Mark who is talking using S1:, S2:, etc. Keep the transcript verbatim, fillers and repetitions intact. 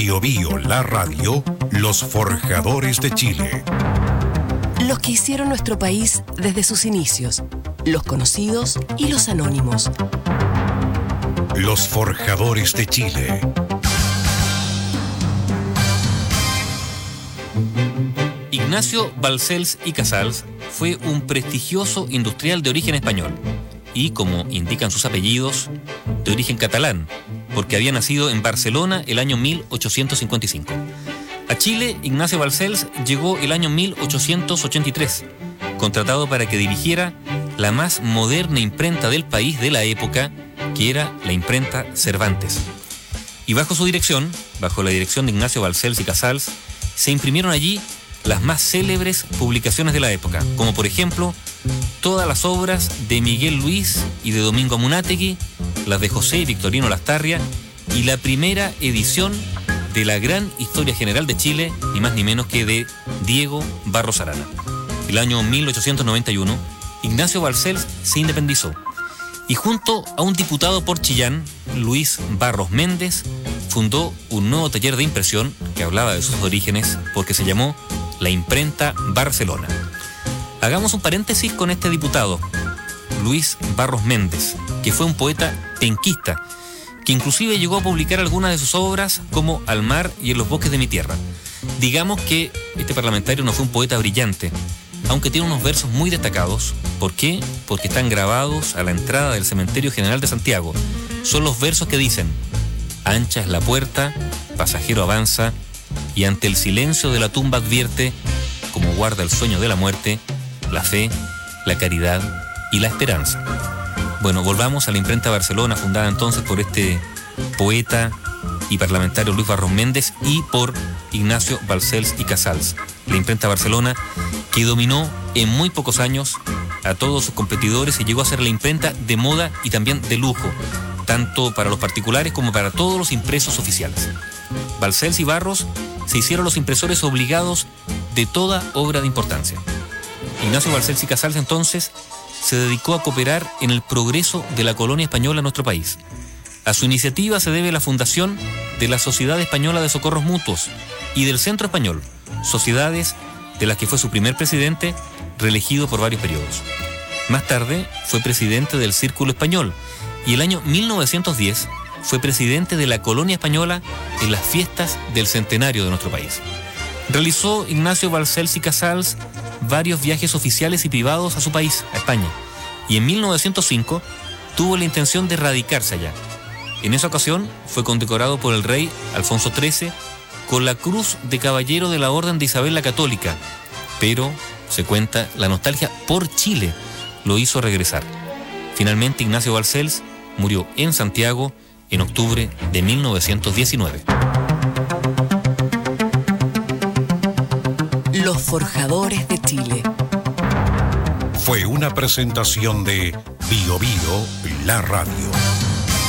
S1: Bio Bio, la radio, los forjadores de Chile.
S2: Los que hicieron nuestro país desde sus inicios, los conocidos y los anónimos.
S1: Los forjadores de Chile.
S3: Ignacio Balcells y Casals fue un prestigioso industrial de origen español y, como indican sus apellidos, de origen catalán, porque había nacido en Barcelona el año mil ochocientos cincuenta y cinco. A Chile, Ignacio Balcells llegó el año mil ochocientos ochenta y tres, contratado para que dirigiera la más moderna imprenta del país de la época, que era la imprenta Cervantes. Y bajo su dirección, bajo la dirección de Ignacio Balcells y Casals, se imprimieron allí las más célebres publicaciones de la época, como por ejemplo todas las obras de Miguel Luis y de Domingo Amunátegui, las de José y Victorino Lastarria y la primera edición de la gran Historia General de Chile, ni más ni menos que de Diego Barros Arana. El año mil ochocientos noventa y uno, Ignacio Balcells se independizó y junto a un diputado por Chillán, Luis Barros Méndez, fundó un nuevo taller de impresión que hablaba de sus orígenes porque se llamó la Imprenta Barcelona. Hagamos un paréntesis con este diputado, Luis Barros Méndez, que fue un poeta penquista, que inclusive llegó a publicar algunas de sus obras como Al mar y en los bosques de mi tierra. Digamos que este parlamentario no fue un poeta brillante, aunque tiene unos versos muy destacados. ¿Por qué? Porque están grabados a la entrada del Cementerio General de Santiago. Son los versos que dicen: ancha es la puerta, pasajero avanza, y ante el silencio de la tumba advierte, como guarda el sueño de la muerte, la fe, la caridad y la esperanza. Bueno, volvamos a la Imprenta Barcelona, fundada entonces por este poeta y parlamentario Luis Barros Méndez y por Ignacio Balcells y Casals. La Imprenta Barcelona, que dominó en muy pocos años a todos sus competidores y llegó a ser la imprenta de moda y también de lujo, tanto para los particulares como para todos los impresos oficiales. Balcells y Barros se hicieron los impresores obligados de toda obra de importancia. Ignacio Balcells y Casals entonces se dedicó a cooperar en el progreso de la colonia española en nuestro país. A su iniciativa se debe la fundación de la Sociedad Española de Socorros Mutuos y del Centro Español, sociedades de las que fue su primer presidente, reelegido por varios periodos. Más tarde fue presidente del Círculo Español y el año mil novecientos diez fue presidente de la colonia española en las fiestas del centenario de nuestro país. Realizó Ignacio Balcells y Casals varios viajes oficiales y privados a su país, a España, y en mil novecientos cinco tuvo la intención de radicarse allá. En esa ocasión fue condecorado por el rey Alfonso trece con la Cruz de Caballero de la Orden de Isabel la Católica, pero, se cuenta, la nostalgia por Chile lo hizo regresar. Finalmente, Ignacio Balcells murió en Santiago en octubre de mil novecientos diecinueve.
S2: Los forjadores de Chile.
S1: Fue una presentación de Bio Bio, la radio.